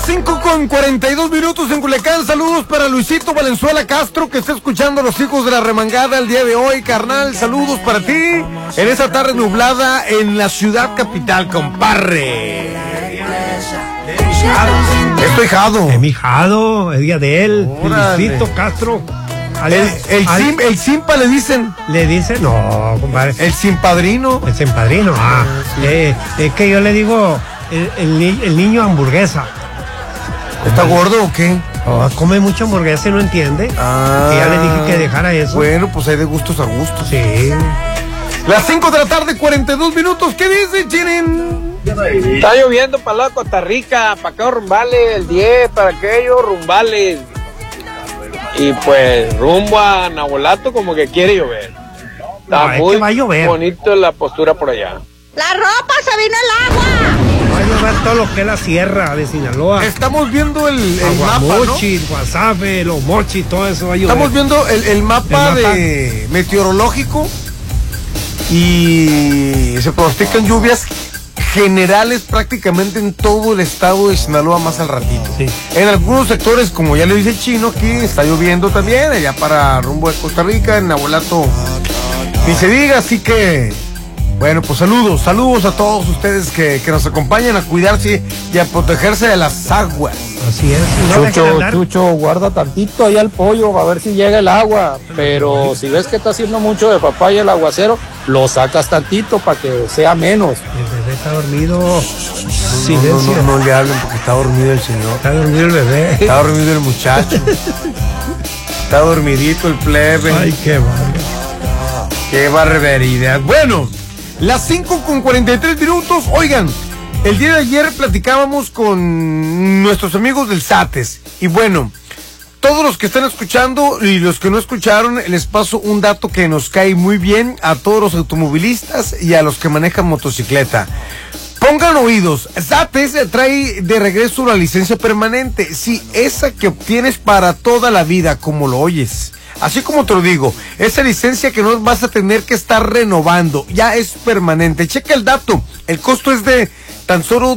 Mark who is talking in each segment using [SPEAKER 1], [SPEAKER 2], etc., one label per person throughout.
[SPEAKER 1] 5:42 en Culiacán. Saludos para Luisito Valenzuela Castro, que está escuchando a los hijos de la remangada el día de hoy, carnal. Saludos para ti en esa tarde nublada en la ciudad capital, compadre. Estoy jado.
[SPEAKER 2] Es mi jado, el día de él. Luisito Castro.
[SPEAKER 1] El Simpa le dicen.
[SPEAKER 2] ¿Le dicen? No, compadre.
[SPEAKER 1] El Simpadrino.
[SPEAKER 2] El Simpadrino. Sí. Es que yo le digo el niño hamburguesa.
[SPEAKER 1] ¿Está gordo o qué?
[SPEAKER 2] Come mucha hamburguesa y no entiende. Y ya le dije que dejara eso.
[SPEAKER 1] Bueno, pues hay de gustos a gustos.
[SPEAKER 2] Sí.
[SPEAKER 1] Las 5:42 ¿Qué dice, Chirin?
[SPEAKER 3] Está lloviendo para la Costa Rica, para aquellos rumbales, el 10, para aquellos rumbales. Y pues rumbo a Nabolato como que quiere llover. Está muy bonito la postura por allá.
[SPEAKER 4] ¡La ropa! ¡Se vino el agua!
[SPEAKER 2] Va a llover todo lo que es la sierra de Sinaloa.
[SPEAKER 1] Estamos viendo el mapa,
[SPEAKER 2] Mochis, ¿no? Guasave, los mochis, todo eso va a llover.
[SPEAKER 1] Estamos viendo el mapa de meteorológico y se pronostican lluvias generales prácticamente en todo el estado de Sinaloa más al ratito.
[SPEAKER 2] Sí.
[SPEAKER 1] En algunos sectores, como ya le dice el Chino, aquí está lloviendo también, allá para rumbo de Costa Rica, en Nabolato, ni se diga, así que, bueno, pues saludos a todos ustedes que nos acompañan a cuidarse y a protegerse de las aguas.
[SPEAKER 2] Así es.
[SPEAKER 3] Chucho, guarda tantito ahí al pollo a ver si llega el agua, pero si ves que está haciendo mucho de papaya el aguacero, lo sacas tantito para que sea menos.
[SPEAKER 2] El bebé está dormido.
[SPEAKER 1] Silencio. No le hablen porque está dormido el señor.
[SPEAKER 2] Está dormido el bebé.
[SPEAKER 1] Está dormido el muchacho. Está dormidito el plebe.
[SPEAKER 2] Ay, qué barbaridad.
[SPEAKER 1] Qué barbaridad. Bueno, las 5:43. Oigan, el día de ayer platicábamos con nuestros amigos del SATES. Y bueno, todos los que están escuchando y los que no escucharon, les paso un dato que nos cae muy bien a todos los automovilistas y a los que manejan motocicleta. Pongan oídos, SATES trae de regreso la licencia permanente. Sí, esa que obtienes para toda la vida, como lo oyes. Así como te lo digo, esa licencia que no vas a tener que estar renovando, ya es permanente. Checa el dato, el costo es de tan solo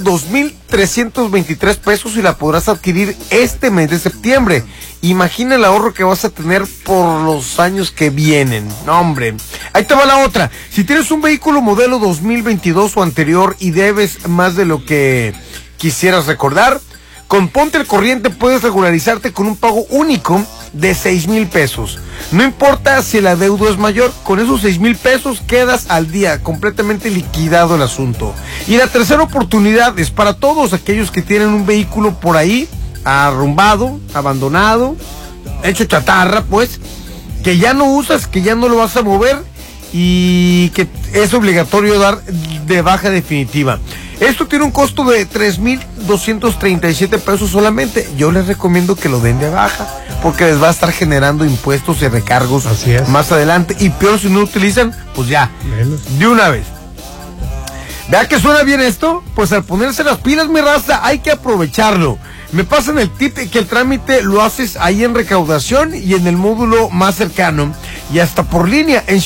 [SPEAKER 1] 2,323 pesos y la podrás adquirir este mes de septiembre. Imagina el ahorro que vas a tener por los años que vienen. No, hombre. Ahí te va la otra. Si tienes un vehículo modelo 2022 o anterior y debes más de lo que quisieras recordar, con Ponte al Corriente puedes regularizarte con un pago único de 6,000 pesos. No importa si el adeudo es mayor, con esos 6,000 pesos quedas al día, completamente liquidado el asunto. Y la tercera oportunidad es para todos aquellos que tienen un vehículo por ahí, arrumbado, abandonado, hecho chatarra, pues, que ya no usas, que ya no lo vas a mover y que es obligatorio dar de baja definitiva. Esto tiene un costo de 3,237 pesos solamente. Yo les recomiendo que lo den de baja, porque les va a estar generando impuestos y recargos más adelante. Y peor si no utilizan, pues ya, de una vez. ¿Vea que suena bien esto? Pues al ponerse las pilas, mi raza, hay que aprovecharlo. Me pasan el tip que el trámite lo haces ahí en recaudación y en el módulo más cercano y hasta por línea en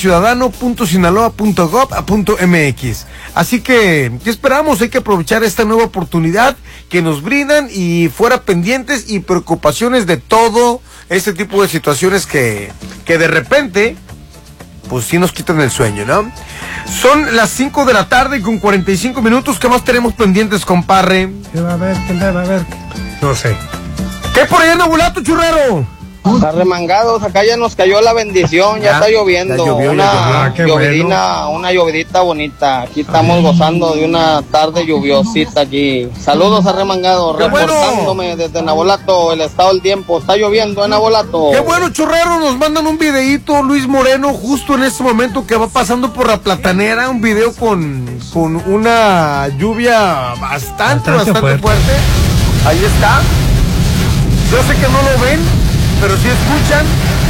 [SPEAKER 1] ciudadano.sinaloa.gov.mx. Así que, ¿qué esperamos? Hay que aprovechar esta nueva oportunidad que nos brindan y fuera pendientes y preocupaciones de todo este tipo de situaciones que de repente, pues sí nos quitan el sueño, ¿no? Son las 5:45. ¿Qué más tenemos pendientes, compadre?
[SPEAKER 2] ¿Qué va a haber? ¿Qué va a haber? No sé.
[SPEAKER 1] ¿Qué por allá en Nabolato, churrero?
[SPEAKER 3] Está remangados, acá ya nos cayó la bendición, ya está lloviendo. Una llovidita bonita. Aquí estamos gozando de una tarde lluviosita aquí. Saludos a Remangado, reportándome desde Nabolato, el estado del tiempo. Está lloviendo en Nabolato.
[SPEAKER 1] Qué bueno, churrero, nos mandan un videíto, Luis Moreno, justo en este momento que va pasando por la Platanera, un video con una lluvia bastante fuerte. Ahí está. Yo sé que no lo ven, pero sí escuchan.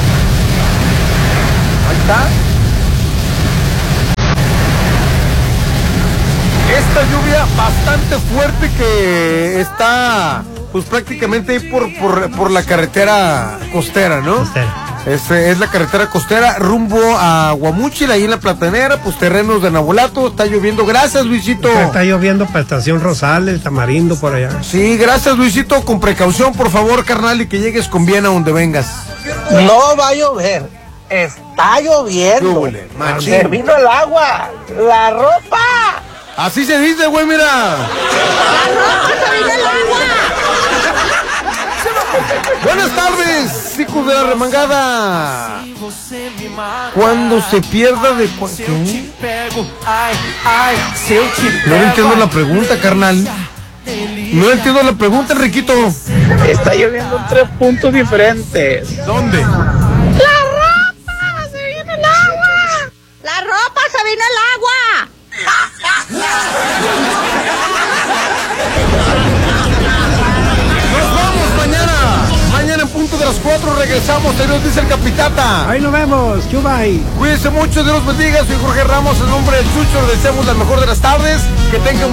[SPEAKER 1] Ahí está. Esta lluvia bastante fuerte que está, pues prácticamente ahí por la carretera costera, ¿no? Es la carretera costera rumbo a Guamúchil, ahí en la Platanera, pues terrenos de Nabolato. Está lloviendo. Gracias, Luisito.
[SPEAKER 2] Está lloviendo para Estación Rosales, Tamarindo, por allá.
[SPEAKER 1] Sí, gracias, Luisito. Con precaución, por favor, carnal, y que llegues con bien a donde vengas.
[SPEAKER 5] No va a llover. Está lloviendo. Se vino el agua. La ropa.
[SPEAKER 1] Así se dice, güey, mira.
[SPEAKER 4] ¡La ropa, se vino el agua!
[SPEAKER 1] Buenas tardes, hijos de la remangada. Cuando se pierda de... ¿Qué? No entiendo la pregunta, carnal. No entiendo la pregunta, Enriquito.
[SPEAKER 5] Está lloviendo en 3 puntos diferentes.
[SPEAKER 1] ¿Dónde?
[SPEAKER 4] ¡La ropa, se vino el agua! ¡La ropa, se vino el agua!
[SPEAKER 1] Nos vamos mañana en punto de las 4 regresamos, ahí nos dice el Capitata.
[SPEAKER 2] Ahí nos vemos, Chubay.
[SPEAKER 1] Cuídense mucho, Dios los bendiga, soy Jorge Ramos, en nombre del Chucho, les deseamos la mejor de las tardes, que tengan